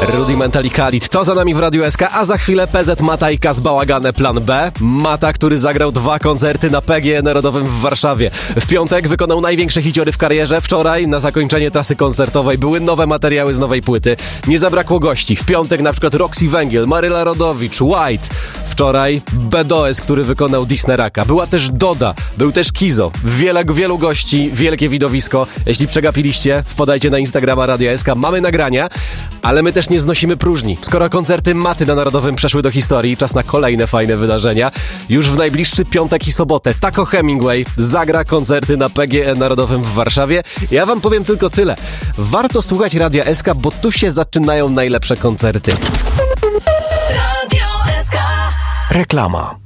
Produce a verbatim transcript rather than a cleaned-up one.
Rudimental i Khalid. To za nami w Radiu S K, a za chwilę P Z Mata i Kaz Bałagane Plan B. Mata, który zagrał dwa koncerty na P G E Narodowym w Warszawie. W piątek wykonał największe hiciory w karierze. Wczoraj na zakończenie trasy koncertowej były nowe materiały z nowej płyty. Nie zabrakło gości. W piątek na przykład Roxy Węgiel, Maryla Rodowicz, White. Wczoraj B D O S, który wykonał Disneraka. Była też Doda, był też Kizo. Wiele, wielu gości, wielkie widowisko. Jeśli przegapiliście, wpadajcie na Instagrama Radia S K. Mamy nagrania, ale my też nie znosimy próżni. Skoro koncerty Maty na Narodowym przeszły do historii, czas na kolejne fajne wydarzenia. Już w najbliższy piątek i sobotę Taco Hemingway zagra koncerty na P G E Narodowym w Warszawie. Ja wam powiem tylko tyle. Warto słuchać Radia S K, bo tu się zaczynają najlepsze koncerty. Radio S K. Reklama.